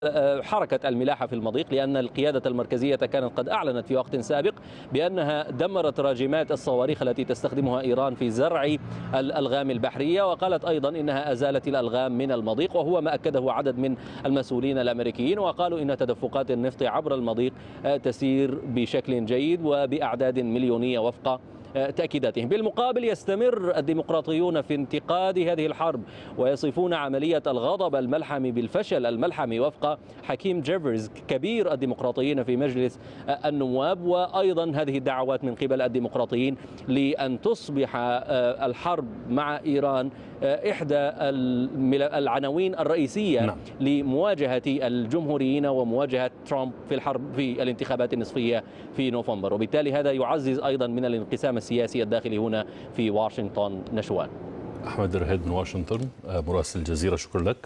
حركة الملاحة في المضيق، لأن القيادة المركزية كانت قد أعلنت في وقت سابق بأنها دمرت راجمات الصواريخ التي تستخدمها إيران في زرع الألغام البحرية، وقالت أيضا إنها أزالت الألغام من المضيق، وهو ما أكده عدد من المسؤولين الأمريكيين، وقالوا إن تدفقات النفط عبر المضيق تسير بشكل جيد وبأعداد مليونية وفق تأكيداتهم. بالمقابل يستمر الديمقراطيون في انتقاد هذه الحرب ويصفون عملية الغضب الملحمي بالفشل الملحمي وفق حكيم جيفرز كبير الديمقراطيين في مجلس النواب. وأيضا هذه الدعوات من قبل الديمقراطيين لأن تصبح الحرب مع إيران إحدى العناوين الرئيسية لمواجهة الجمهوريين ومواجهة ترامب في الحرب في الانتخابات النصفية في نوفمبر، وبالتالي هذا يعزز أيضا من الانقسام السياسي الداخلي هنا في واشنطن. نشوان. أحمد رهيد من واشنطن مراسل الجزيرة، شكرا لك.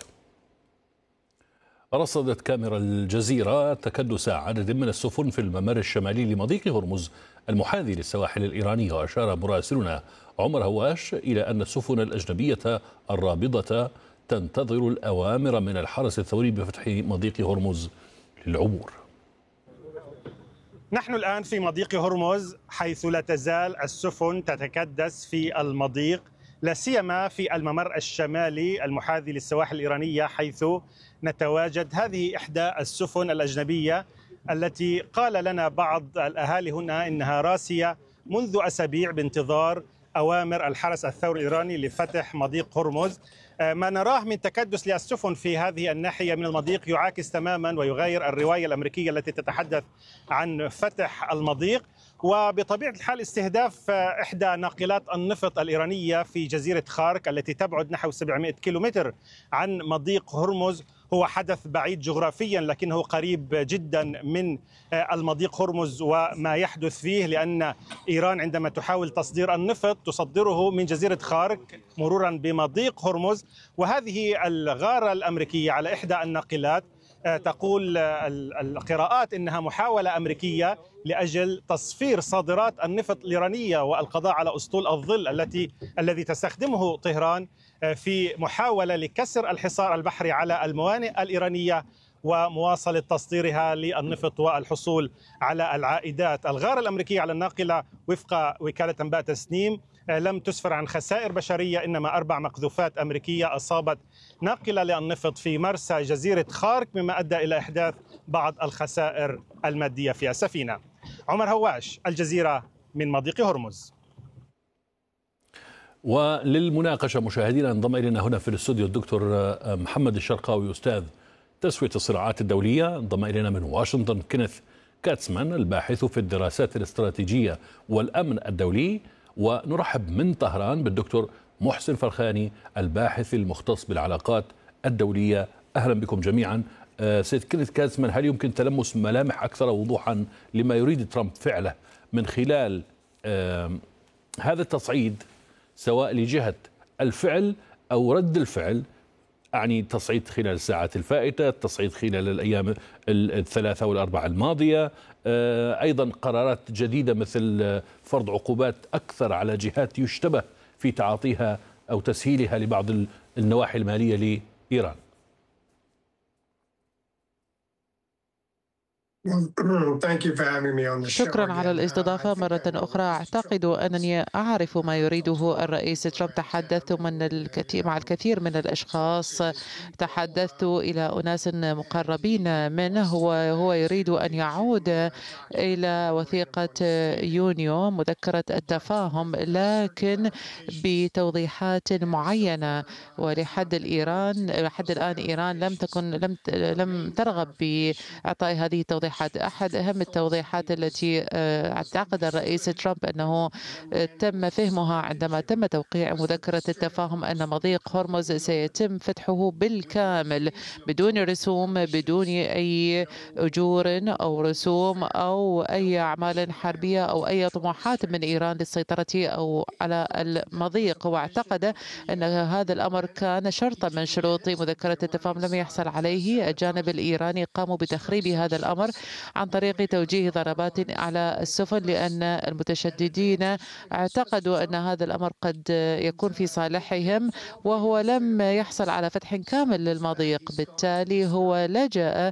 رصدت كاميرا الجزيرة تكدس عدد من السفن في الممر الشمالي لمضيق هرمز المحاذي للسواحل الإيرانية، وأشار مراسلنا عمر هواش إلى أن السفن الأجنبية الرابضة تنتظر الأوامر من الحرس الثوري بفتح مضيق هرمز للعبور. نحن الآن في مضيق هرمز، حيث لا تزال السفن تتكدس في المضيق، لا سيما في الممر الشمالي المحاذي للسواحل الإيرانية، حيث نتواجد. هذه إحدى السفن الأجنبية التي قال لنا بعض الأهالي هنا إنها راسية منذ أسابيع بانتظار أوامر الحرس الثوري الإيراني لفتح مضيق هرمز. ما نراه من تكدس للسفن في هذه الناحية من المضيق يعاكس تماما ويغير الرواية الأمريكية التي تتحدث عن فتح المضيق، وبطبيعة الحال استهداف إحدى ناقلات النفط الإيرانية في جزيرة خارك التي تبعد نحو 700 كيلومتر عن مضيق هرمز هو حدث بعيد جغرافيا، لكنه قريب جدا من المضيق هرمز وما يحدث فيه، لأن إيران عندما تحاول تصدير النفط تصدره من جزيرة خارك مرورا بمضيق هرمز. وهذه الغارة الأمريكية على إحدى الناقلات تقول القراءات إنها محاولة أمريكية لأجل تصفير صادرات النفط الإيرانية والقضاء على أسطول الظل الذي تستخدمه طهران في محاولة لكسر الحصار البحري على الموانئ الإيرانية ومواصلة تصديرها للنفط والحصول على العائدات. الغارة الأمريكية على الناقلة وفق وكالة أنباء تسنيم لم تسفر عن خسائر بشرية، إنما 4 مقذوفات أمريكية أصابت ناقلة للنفط في مرسى جزيرة خارك، مما أدى إلى إحداث بعض الخسائر المادية في السفينة. عمر هواش، الجزيرة، من مضيق هرمز. وللمناقشة مشاهدينا انضم إلينا هنا في الاستوديو الدكتور محمد الشرقاوي، أستاذ تسوية الصراعات الدولية. انضم إلينا من واشنطن كينيث كاتسمان، الباحث في الدراسات الاستراتيجية والأمن الدولي. ونرحب من طهران بالدكتور محسن فرخاني، الباحث المختص بالعلاقات الدولية. أهلا بكم جميعا. سيد كينيث كاتسمان، هل يمكن تلمس ملامح أكثر وضوحا لما يريد ترامب فعله من خلال هذا التصعيد، سواء لجهة الفعل أو رد الفعل؟ أعني تصعيد خلال الساعات الفائتة، تصعيد خلال الأيام الثلاثة والأربعة الماضية، أيضا قرارات جديدة مثل فرض عقوبات أكثر على جهات يشتبه في تعاطيها أو تسهيلها لبعض النواحي المالية لإيران. شكرا على الاستضافة مرة أخرى. أعتقد أنني أعرف ما يريده الرئيس ترامب. تحدثت مع الكثير من الأشخاص، تحدثت إلى أناس مقربين منه، وهو يريد أن يعود إلى وثيقة يونيو، مذكرة التفاهم، لكن بتوضيحات معينة. ولحد الآن إيران لم ترغب بإعطاء هذه التوضيحات. أحد أهم التوضيحات التي اعتقد الرئيس ترامب أنه تم فهمها عندما تم توقيع مذكرة التفاهم أن مضيق هرمز سيتم فتحه بالكامل بدون رسوم، بدون أي أجور أو رسوم أو أي أعمال حربية أو أي طموحات من إيران للسيطرة أو على المضيق. واعتقد أن هذا الأمر كان شرطا من شروط مذكرة التفاهم لم يحصل عليه. الجانب الإيراني قاموا بتخريب هذا الأمر عن طريق توجيه ضربات على السفن، لأن المتشددين اعتقدوا أن هذا الأمر قد يكون في صالحهم، وهو لم يحصل على فتح كامل للمضيق. بالتالي هو لجأ